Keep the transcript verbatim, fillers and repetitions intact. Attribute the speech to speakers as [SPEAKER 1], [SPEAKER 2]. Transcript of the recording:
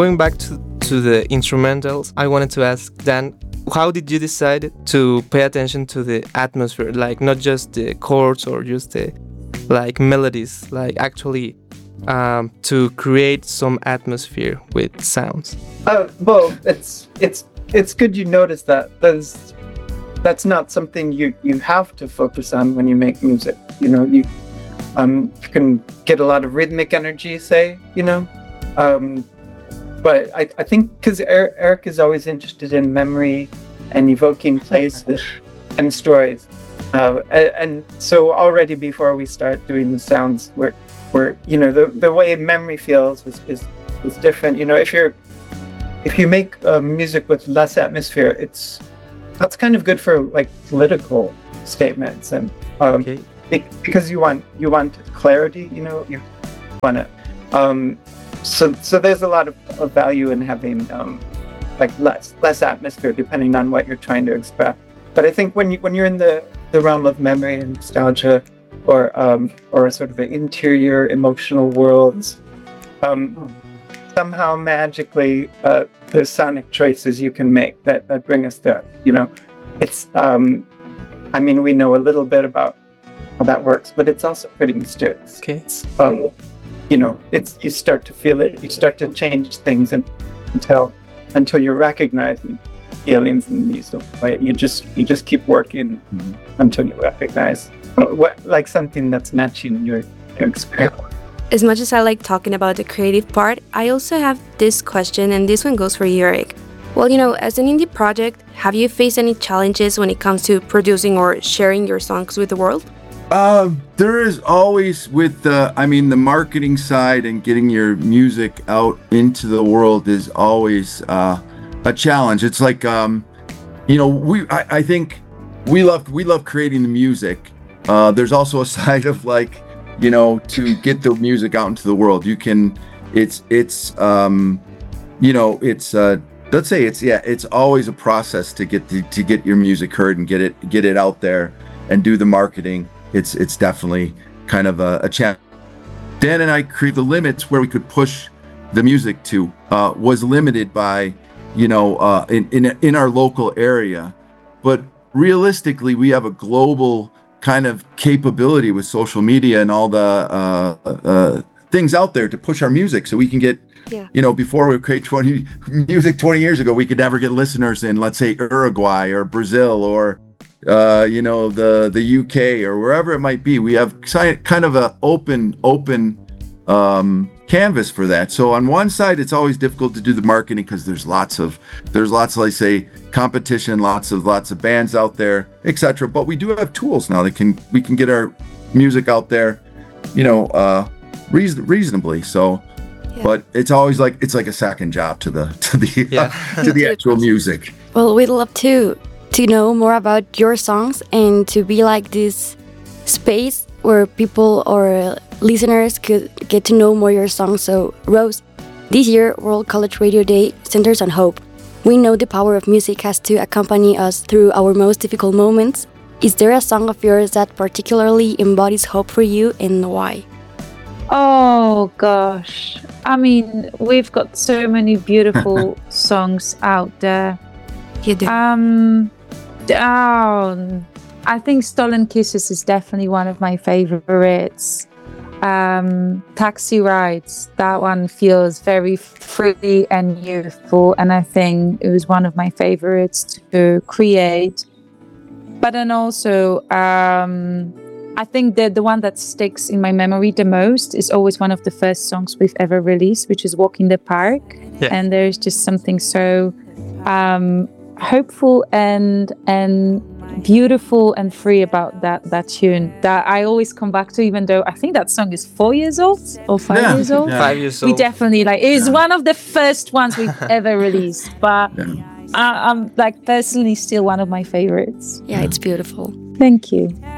[SPEAKER 1] going back to, to the instrumentals, I wanted to ask Dan, how did you decide to pay attention to the atmosphere? Like, not just the chords or just the, like, melodies, like, actually um, to create some atmosphere with sounds?
[SPEAKER 2] Uh, well, it's it's it's good you notice that. There's, that's not something you, you have to focus on when you make music. You know, you, um, you can get a lot of rhythmic energy, say, you know. Um, but I, I think because Eric, Eric is always interested in memory and evoking places and stories. Uh, and, and so already before we start doing the sounds, we're, we're you know, the, the way memory feels is, is, is different. You know, if you're if you make uh, music with less atmosphere, it's that's kind of good for like political statements and um,
[SPEAKER 1] Okay.
[SPEAKER 2] be- because you want you want clarity. You know, you want to. Um, so so there's a lot of, of value in having um, like less less atmosphere depending on what you're trying to express. But I think when you when you're in the, the realm of memory and nostalgia, or um, or a sort of an interior emotional worlds, um, somehow magically uh, there's sonic choices you can make that, that bring us there. You know, it's um, I mean we know a little bit about how that works, but it's also pretty mysterious.
[SPEAKER 1] Okay.
[SPEAKER 2] Um, you know, it's you start to feel it, you start to change things and until until you're recognizing feelings in the music. Right? You just you just keep working
[SPEAKER 3] Mhm.
[SPEAKER 2] until you recognize what like something that's matching your, your experience.
[SPEAKER 4] As much as I like talking about the creative part, I also have this question, and this one goes for you, Eric. Well, you know, as an indie project, have you faced any challenges when it comes to producing or sharing your songs with the world?
[SPEAKER 3] Uh, there is always with the, I mean, the marketing side and getting your music out into the world is always uh, a challenge. It's like, um, you know, we, I, I think we love, we love creating the music. Uh, there's also a side of like, you know, to get the music out into the world. You can, it's, it's, um, you know, it's, uh, let's say it's, yeah, it's always a process to get the, to get your music heard and get it, get it out there and do the marketing. It's, it's definitely kind of a, a challenge. Dan and I create the limits where we could push the music to, uh, was limited by, you know, uh, in, in, in our local area. But realistically, we have a global kind of capability with social media and all the uh, uh, things out there to push our music so we can get,
[SPEAKER 4] Yeah.
[SPEAKER 3] you know, before we create twenty music twenty years ago, we could never get listeners in, let's say, Uruguay or Brazil or, uh, you know, the, the U K or wherever it might be. We have si- kind of a open, open um, canvas for that. So on one side, it's always difficult to do the marketing because there's lots of, there's lots of, like say, competition, lots of, lots of bands out there, et cetera. But we do have tools now that can, we can get our music out there, you know, uh, reason, reasonably. So,
[SPEAKER 4] Yeah.
[SPEAKER 3] but it's always like, it's like a second job to the, to the,
[SPEAKER 1] Yeah.
[SPEAKER 3] to the actual music.
[SPEAKER 4] Well, we'd love to to know more about your songs and to be like this space where people or listeners could get to know more your songs. So, Rose, this year World College Radio Day centers on hope. We know the power of music has to accompany us through our most difficult moments. Is there a song of yours that particularly embodies hope for you, and why?
[SPEAKER 5] Oh gosh, I mean, we've got so many beautiful songs out there.
[SPEAKER 4] You do.
[SPEAKER 5] Um, down. I think Stolen Kisses is definitely one of my favorites. Um, Taxi Rides, that one feels very free and youthful, and I think it was one of my favorites to create. But then also, um, I think that the one that sticks in my memory the most is always one of the first songs we've ever released, which is Walk in the Park.
[SPEAKER 1] Yeah.
[SPEAKER 5] And there's just something so um, hopeful and and beautiful and free about that that tune that I always come back to, even though I think that song is four years old or five
[SPEAKER 3] Yeah,
[SPEAKER 5] years old.
[SPEAKER 3] yeah.
[SPEAKER 1] Five years
[SPEAKER 5] We
[SPEAKER 1] old.
[SPEAKER 5] definitely like it is
[SPEAKER 3] Yeah.
[SPEAKER 5] one of the first ones we've ever released, but
[SPEAKER 3] Yeah.
[SPEAKER 5] I, I'm like personally still one of my favorites.
[SPEAKER 4] Yeah, it's beautiful.
[SPEAKER 5] Thank you.